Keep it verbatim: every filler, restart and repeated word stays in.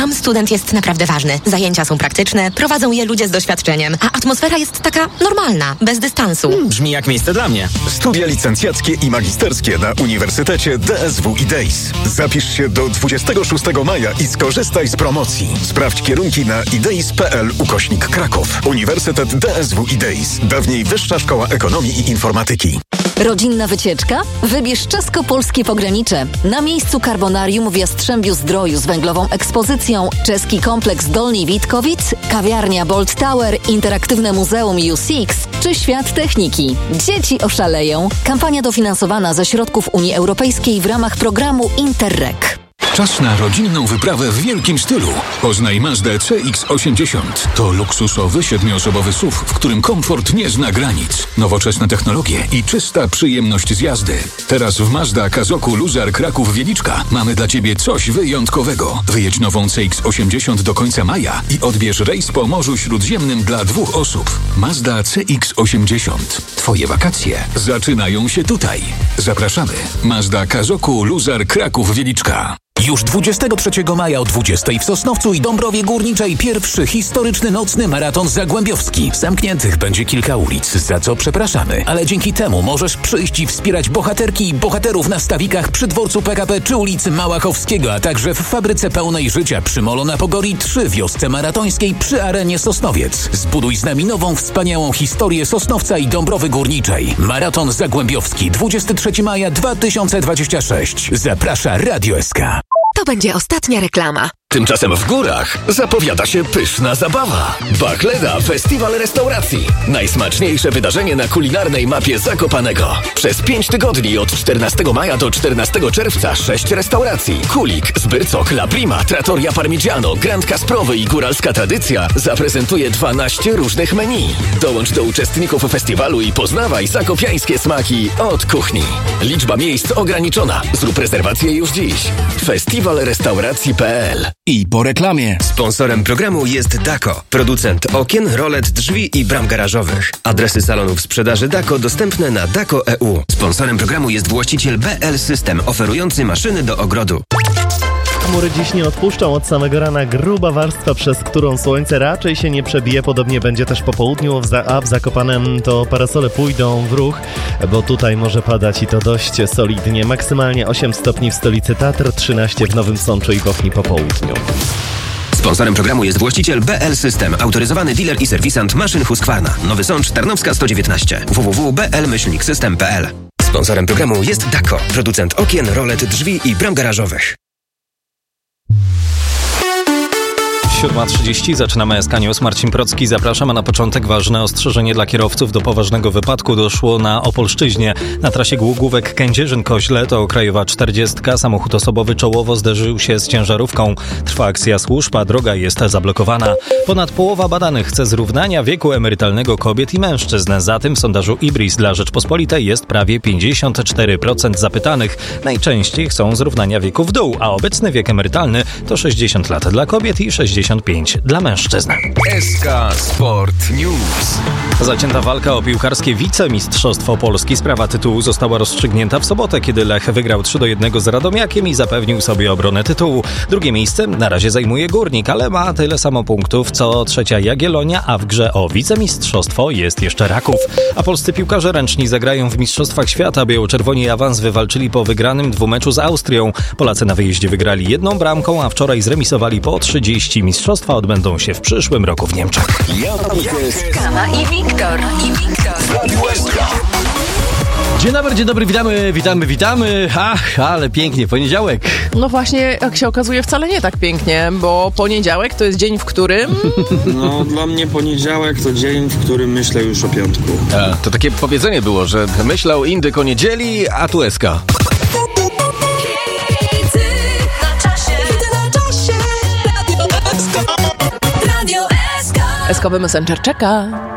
Tam student jest naprawdę ważny. Zajęcia są praktyczne, prowadzą je ludzie z doświadczeniem, a atmosfera jest taka normalna, bez dystansu. Hmm, brzmi jak miejsce dla mnie. Studia licencjackie i magisterskie na Uniwersytecie D S W i D E I S. Zapisz się do dwudziestego szóstego maja i skorzystaj z promocji. Sprawdź kierunki na ideis kropka p l ukośnik Kraków. Uniwersytet D S W i D E I S. Dawniej Wyższa Szkoła Ekonomii i Informatyki. Rodzinna wycieczka? Wybierz czesko-polskie pogranicze. Na miejscu Carbonarium w Jastrzębiu-Zdroju z węglową ekspozycją, czeski kompleks Dolni Witkowic, kawiarnia Bolt Tower, interaktywne muzeum U six czy świat techniki. Dzieci oszaleją. Kampania dofinansowana ze środków Unii Europejskiej w ramach programu Interreg. Czas na rodzinną wyprawę w wielkim stylu. Poznaj Mazdę C X osiemdziesiąt. To luksusowy, siedmioosobowy S U V, w którym komfort nie zna granic. Nowoczesne technologie i czysta przyjemność z jazdy. Teraz w Mazda Kazoku Luzar Kraków Wieliczka mamy dla Ciebie coś wyjątkowego. Wyjedź nową C X osiemdziesiąt do końca maja i odbierz rejs po Morzu Śródziemnym dla dwóch osób. Mazda C X osiemdziesiąt. Twoje wakacje zaczynają się tutaj. Zapraszamy. Mazda Kazoku Luzar Kraków Wieliczka. Już dwudziestego trzeciego maja o dwudziestej w Sosnowcu i Dąbrowie Górniczej pierwszy historyczny nocny maraton zagłębiowski. Zamkniętych będzie kilka ulic, za co przepraszamy, ale dzięki temu możesz przyjść i wspierać bohaterki i bohaterów na stawikach przy dworcu P K P czy ulicy Małachowskiego, a także w fabryce pełnej życia przy Molo na Pogori trzy, wiosce maratońskiej przy Arenie Sosnowiec. Zbuduj z nami nową, wspaniałą historię Sosnowca i Dąbrowy Górniczej. Maraton zagłębiowski dwudziestego trzeciego maja dwa tysiące dwudziestego szóstego. Zaprasza Radio S K. To będzie ostatnia reklama. Tymczasem w górach zapowiada się pyszna zabawa. Bachleda Festiwal Restauracji. Najsmaczniejsze wydarzenie na kulinarnej mapie Zakopanego. Przez pięć tygodni od czternastego maja do czternastego czerwca sześć restauracji. Kulik, Zbyrcok, La Prima, Trattoria Parmigiano, Grand Kasprowy i Góralska Tradycja zaprezentuje dwanaście różnych menu. Dołącz do uczestników festiwalu i poznawaj zakopiańskie smaki od kuchni. Liczba miejsc ograniczona. Zrób rezerwację już dziś. festiwal restauracji kropka p l. I po reklamie. Sponsorem programu jest Dako, producent okien, rolet, drzwi i bram garażowych. Adresy salonów sprzedaży Dako dostępne na dako kropka e u. Sponsorem programu jest właściciel B L System, oferujący maszyny do ogrodu. Chmury dziś nie odpuszczą od samego rana. Gruba warstwa, przez którą słońce raczej się nie przebije. Podobnie będzie też po południu, a w Zakopanem to parasole pójdą w ruch, bo tutaj może padać i to dość solidnie. Maksymalnie osiem stopni w stolicy Tatr, trzynaście w Nowym Sączu i Bochni po południu. Sponsorem programu jest właściciel B L System, autoryzowany dealer i serwisant maszyn Husqvarna. Nowy Sącz, Tarnowska sto dziewiętnaście. w w w kropka b l myślnik system kropka p l. Sponsorem programu jest Dako, producent okien, rolet, drzwi i bram garażowych. siódma trzydzieści, zaczynamy S K News. Marcin Procki, zapraszam, a na początek ważne ostrzeżenie dla kierowców. Do poważnego wypadku doszło na Opolszczyźnie. Na trasie Głogówek-Kędzierzyn-Koźle to krajowa czterdziestka. Samochód osobowy czołowo zderzył się z ciężarówką. Trwa akcja służb, a droga jest zablokowana. Ponad połowa badanych chce zrównania wieku emerytalnego kobiet i mężczyzn. Za tym w sondażu Ibris dla Rzeczpospolitej jest prawie pięćdziesiąt cztery procent zapytanych. Najczęściej chcą zrównania wieku w dół, a obecny wiek emerytalny to sześćdziesiąt lat dla kobiet i sześćdziesiąt pięć dla mężczyzn. S K Sport News. Zacięta walka o piłkarskie wicemistrzostwo Polski. Sprawa tytułu została rozstrzygnięta w sobotę, kiedy Lech wygrał trzy do jednego z Radomiakiem i zapewnił sobie obronę tytułu. Drugie miejsce na razie zajmuje Górnik, ale ma tyle samo punktów co trzecia Jagiellonia, a w grze o wicemistrzostwo jest jeszcze Raków. A polscy piłkarze ręczni zagrają w Mistrzostwach Świata. Biało-czerwoni awans wywalczyli po wygranym dwumeczu z Austrią. Polacy na wyjeździe wygrali jedną bramką, a wczoraj zremisowali po trzydzieści. Mistrzostwa odbędą się w przyszłym roku w Niemczech. Kama i Wiktor. I Wiktor. Dzień dobry, dzień dobry, witamy, witamy, witamy. Ach, ale pięknie, poniedziałek. No właśnie, jak się okazuje, wcale nie tak pięknie, bo poniedziałek to jest dzień, w którym... No, dla mnie poniedziałek to dzień, w którym myślę już o piątku. A, to takie powiedzenie było, że myślał indyk o niedzieli, a tu S K. Eskowy Messenger czeka.